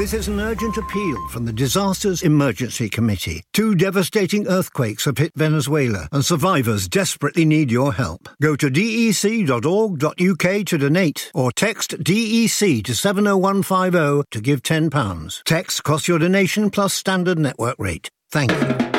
This is an urgent appeal from the Disasters Emergency Committee. 2 devastating earthquakes have hit Venezuela, and survivors desperately need your help. Go to dec.org.uk to donate, or text DEC to 70150 to give £10. Text costs your donation plus standard network rate. Thank you.